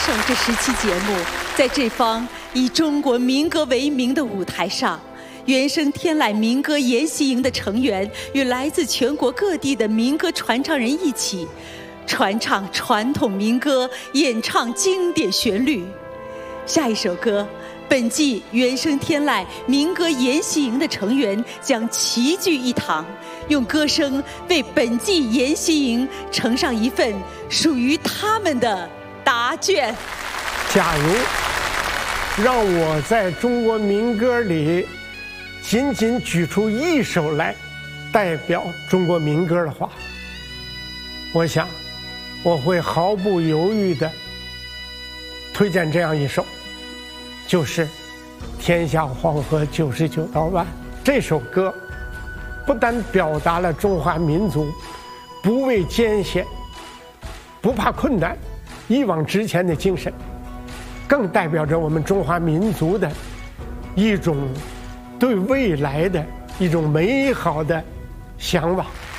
手这10期节目，在这方以中国民歌为名的舞台上，原声天籁民歌研习营的成员与来自全国各地的民歌传唱人一起，传唱传统民歌，演唱经典旋律。下一首歌，本季原声天籁民歌研习营的成员将齐聚一堂，用歌声为本季研习营呈上一份属于他们的答卷。 假如让我在中国民歌里仅仅举出一首来代表中国民歌的话，我想我会毫不犹豫地推荐这样一首，就是《天下黄河99道弯》。这首歌不但表达了中华民族不畏艰险、不怕困难、一往直前的精神，更代表着我们中华民族的一种对未来的一种美好的向往。